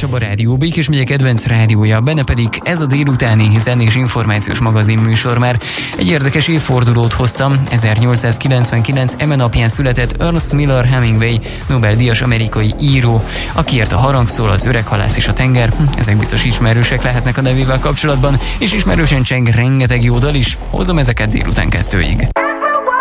Csaba Rádió, Békés megye kedvenc rádiója, benne pedig ez a délutáni zenés információs magazin műsor. Már egy érdekes évfordulót hoztam. 1899 eme napján született Ernest Miller Hemingway, Nobel-díjas amerikai író, akiért a harangszól, az öreg halász és a tenger, ezek biztos ismerősek lehetnek a nevével kapcsolatban, és ismerősen cseng rengeteg jó dal is. Hozom ezeket délután 2-ig.